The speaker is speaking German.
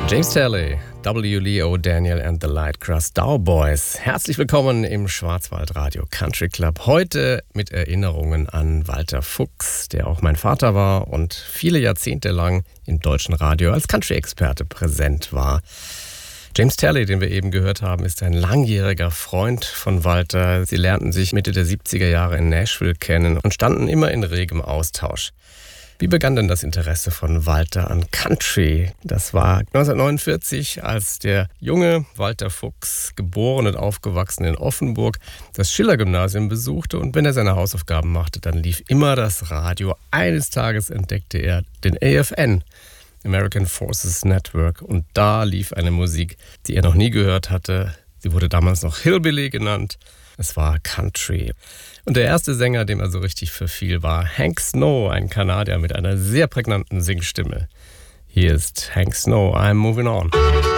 James Taylor, W. Lee O'Daniel and the Light Crust Boys. Herzlich willkommen im Schwarzwaldradio Country Club. Heute mit Erinnerungen an Walter Fuchs, der auch mein Vater war und viele Jahrzehnte lang im deutschen Radio als Country-Experte präsent war. James Taylor, den wir eben gehört haben, ist ein langjähriger Freund von Walter. Sie lernten sich Mitte der 70er Jahre in Nashville kennen und standen immer in regem Austausch. Wie begann denn das Interesse von Walter an Country? Das war 1949, als der junge Walter Fuchs, geboren und aufgewachsen in Offenburg, das Schiller-Gymnasium besuchte, und wenn er seine Hausaufgaben machte, dann lief immer das Radio. Eines Tages entdeckte er den AFN, American Forces Network, und da lief eine Musik, die er noch nie gehört hatte. Sie wurde damals noch Hillbilly genannt. Es war Country. Und der erste Sänger, dem er so richtig verfiel, war Hank Snow, ein Kanadier mit einer sehr prägnanten Singstimme. Hier ist Hank Snow, I'm Moving On.